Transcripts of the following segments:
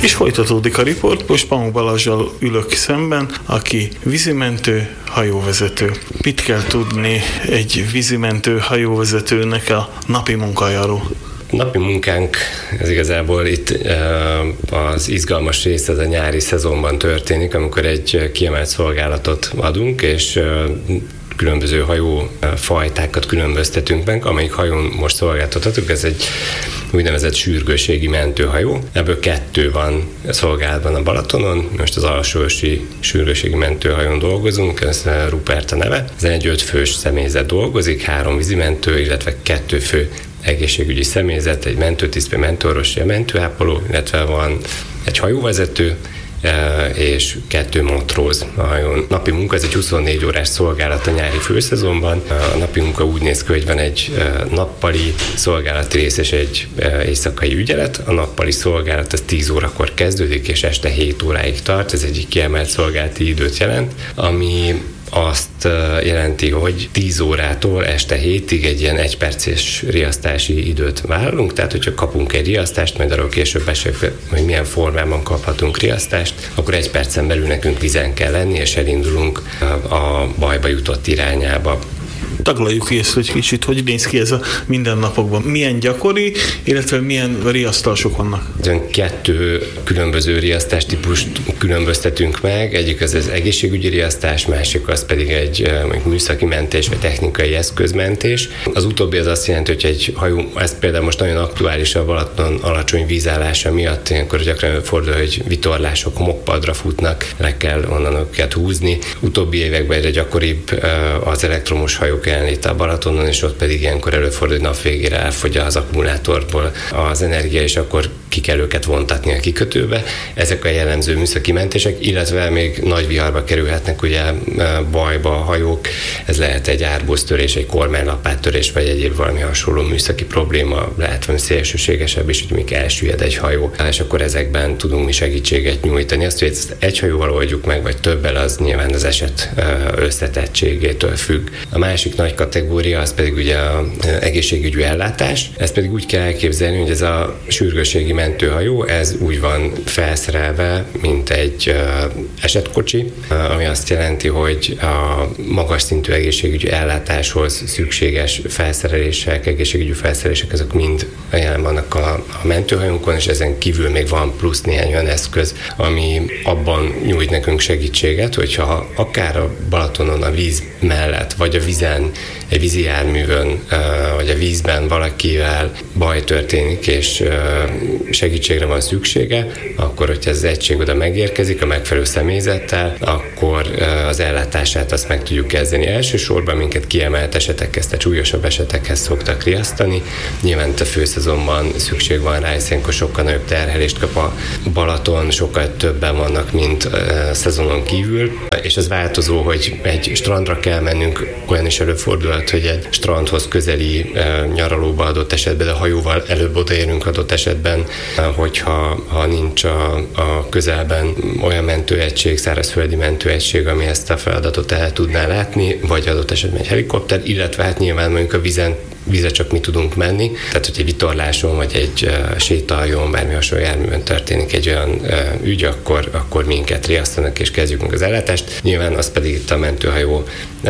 És folytatódik a riport, most Pamuk Balázssal ülök szemben, aki vízimentő, hajóvezető. Mit kell tudni egy vízimentő hajóvezetőnek a napi munkájáról? Napi munkánk, ez igazából itt az izgalmas rész, ez a nyári szezonban történik, amikor egy kiemelt szolgálatot adunk, és különböző hajófajtákat különböztetünk meg, amelyik hajón most szolgáltatunk, ez egy úgynevezett sürgősségi mentőhajó. Ebből 2 van szolgálatban a Balatonon, most az alsóösi sürgősségi mentőhajón dolgozunk, ez Rupert a neve. Ez egy 5 fős személyzet dolgozik, 3 vízimentő, illetve 2 fő egészségügyi személyzet, egy mentőtiszt, mentőorvos, mentőápoló, illetve van egy hajóvezető, és 2 matróz a hajón. Napi munka, ez egy 24 órás szolgálat a nyári főszezonban. A napi munka úgy néz ki, hogy van egy nappali szolgálati rész és egy éjszakai ügyelet. A nappali szolgálat az 10 órakor kezdődik, és este 7 óráig tart. Ez egy kiemelt szolgálati időt jelent, ami azt jelenti, hogy 10 órától este 7-ig egy ilyen 1 perces riasztási időt vállalunk, tehát hogyha kapunk egy riasztást, majd arról később beszélünk, hogy milyen formában kaphatunk riasztást, akkor 1 percen belül nekünk vizen kell lenni, és elindulunk a bajba jutott irányába. Taglaljuk ki ezt egy kicsit, hogy néz ki ez a mindennapokban. Milyen gyakori, illetve milyen riasztások vannak? 2 különböző riasztástípust különböztetünk meg. Egyik az egészségügyi riasztás, másik az pedig egy műszaki mentés vagy technikai eszközmentés. Az utóbbi az azt jelenti, hogy egy hajó, ez például most nagyon aktuális a Balaton alacsony vízállása miatt, ilyenkor gyakran fordul, hogy vitorlások homokpadra futnak, le kell onnan őket húzni. Utóbbi években egyre gyakoribb az elektromos hajók jelenlét a Balatonon, és ott pedig ilyenkor előfordul, hogy nap végére elfogy az akkumulátorból az energia, és akkor ki kell őket vontatni a kikötőbe. Ezek a jellemző műszaki mentések, illetve még nagy viharba kerülhetnek ugye bajba a hajók. Ez lehet egy árbóztörés, egy kormánylapáttörés, vagy egyéb valami hasonló műszaki probléma, lehet valami szélsőségesebb is, hogy még elsüllyed egy hajó, és akkor ezekben tudunk mi segítséget nyújtani. Azt, hogy ezt egy hajóval oldjuk meg, vagy többel, az nyilván az eset összetettségétől függ. A másik nagy kategória az pedig ugye az egészségügyi ellátás. Ezt pedig úgy kell elképzelni, hogy ez a sürgősségi mentőhajó, ez úgy van felszerelve, mint egy esetkocsi, ami azt jelenti, hogy a magas szintű egészségügyi ellátáshoz szükséges felszerelések, egészségügyi felszerelések, azok mind jelen vannak a mentőhajónkon, és ezen kívül még van plusz néhány olyan eszköz, ami abban nyújt nekünk segítséget, hogyha akár a Balatonon a víz mellett, vagy a vízen, egy vízi járművön, vagy a vízben valakivel baj történik, és segítségre van szüksége, akkor, hogyha az egység oda megérkezik a megfelelő személyzettel, akkor az ellátását azt meg tudjuk kezdeni. Elsősorban minket kiemelt esetekhez, tehát súlyosabb esetekhez szoktak riasztani. Nyilván a főszezonban szükség van rá, hiszen sokkal nagyobb terhelést kap a Balaton, sokkal többen vannak, mint szezonon kívül, és ez változó, hogy egy strandra kell mennünk, olyan is előfordulhat, hogy egy strandhoz közeli nyaralóba adott esetben, de hajóval előbb odaérünk adott esetben, hogyha nincs a közelben olyan mentőegység, szárazföldi mentőegység, ami ezt a feladatot el tudná látni, vagy adott esetben egy helikopter, illetve hát nyilván mondjuk a vízre csak mi tudunk menni, tehát hogy egy vitorláson, vagy egy sétáljon, bármi hasonló járművön történik egy olyan ügy, akkor minket riasztanak, és kezdjük meg az ellátást. Nyilván az pedig itt a mentőhajó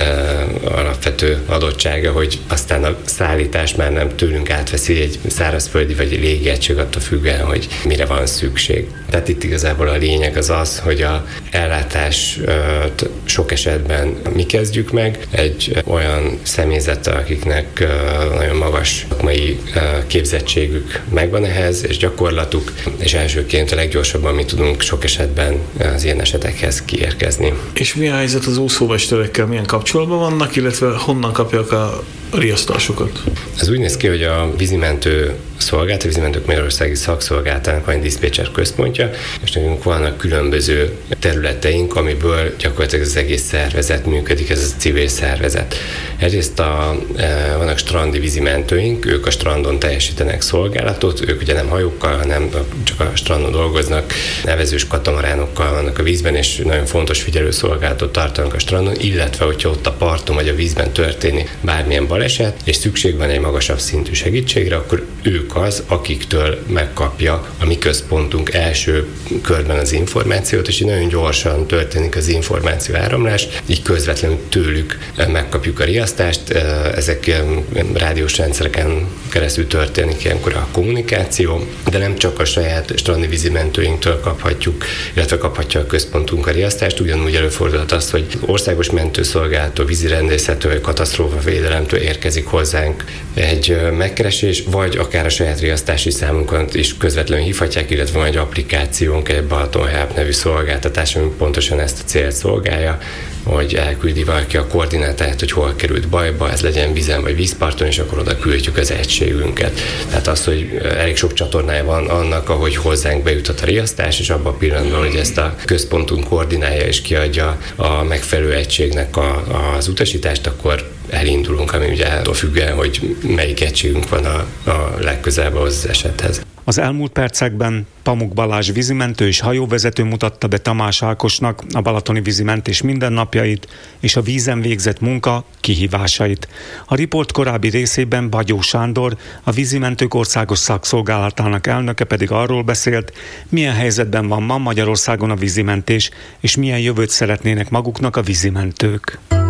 alapvető adottsága, hogy aztán a szállítás már nem tőlünk átveszi egy szárazföldi vagy egy légi egység, attól függően, hogy mire van szükség. Tehát itt igazából a lényeg az, hogy a ellátást sok esetben mi kezdjük meg egy olyan személyzettel, akiknek nagyon magas szakmai képzettségük megvan ehhez, és gyakorlatuk, és elsőként a leggyorsabban mi tudunk sok esetben az ilyen esetekhez kiérkezni. És mi a helyzet az úszómesterekkel, milyen kapcsolatban vannak, illetve honnan kapják a riasztásokat? Ez úgy néz ki, hogy a vízimentő szolgálat, a vízimentők Magyarországi Szakszolgálatának van egy diszpécser központja, és nekünk vannak különböző területeink, amiből gyakorlatilag az egész szervezet működik, ez a civil szervezet. Egyrészt vannak strandi vízimentőink, ők a strandon teljesítenek szolgálatot, ők ugye nem hajókkal, hanem csak a strandon dolgoznak, nevezős katamaránokkal vannak a vízben, és nagyon fontos figyelőszolgálatot tartanak a strandon, illetve hogyha ott a parton vagy a vízben történik bármilyen baleset, és szükség van egy magasabb szintű segítségre, akkor ők ők akiktől megkapja a mi központunk első körben az információt, és így nagyon gyorsan történik az információ áramlás, így közvetlenül tőlük megkapjuk a riasztást. Ezek rádiós rendszereken keresztül történik ilyenkor a kommunikáció, de nem csak a saját strandi vízimentőinktől kaphatjuk, illetve kaphatja a központunk a riasztást. Ugyanúgy előfordulhat az, hogy országos mentőszolgálattól, vízirendészettől, katasztrófavédelemtől érkezik hozzánk egy megkeresés, vagy akár a saját riasztási számunkat is közvetlenül hívhatják, illetve van egy applikációnk, egy Balaton Help nevű szolgáltatás, ami pontosan ezt a célt szolgálja, hogy elküldi valaki a koordinátáját, hogy hol került bajba, ez legyen vízen vagy vízparton, és akkor oda küldjük az egységünket. Tehát az, hogy elég sok csatornája van annak, ahogy hozzánk bejutott a riasztás, és abban a pillanatban, hogy ezt a központunk koordinálja és kiadja a megfelelő egységnek az utasítást, akkor elindulunk, ami ugye attól függően, hogy melyik egységünk van a legközelebb az esethez. Az elmúlt percekben Pamuk Balázs vízimentő és hajóvezető mutatta be Tamás Ákosnak a balatoni vízimentés mindennapjait és a vízen végzett munka kihívásait. A riport korábbi részében Bagyó Sándor, a Vízimentők Országos Szakszolgálatának elnöke pedig arról beszélt, milyen helyzetben van ma Magyarországon a vízimentés, és milyen jövőt szeretnének maguknak a vízimentők.